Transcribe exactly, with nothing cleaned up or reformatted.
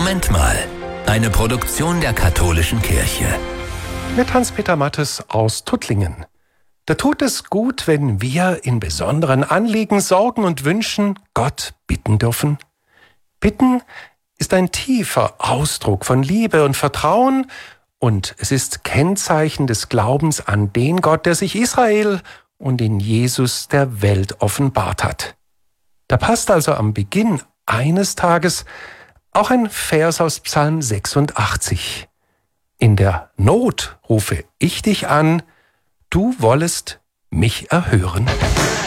Moment mal. Eine Produktion der Katholischen Kirche. Mit Hans-Peter Mattes aus Tuttlingen. Da tut es gut, wenn wir in besonderen Anliegen, Sorgen und Wünschen Gott bitten dürfen. Bitten ist ein tiefer Ausdruck von Liebe und Vertrauen und es ist Kennzeichen des Glaubens an den Gott, der sich Israel und in Jesus der Welt offenbart hat. Da passt also am Beginn eines Tages auch ein Vers aus Psalm sechsundachtzig. In der Not rufe ich dich an, du wollest mich erhören.